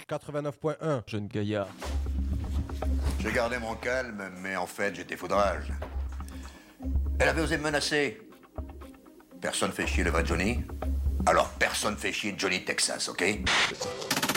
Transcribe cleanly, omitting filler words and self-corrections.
89.1. Jeune gaillard. J'ai gardé mon calme, mais en fait, j'étais foudrage. Elle avait osé me menacer. Personne fait chier le vrai Johnny. Alors personne fait chier Johnny Texas, ok?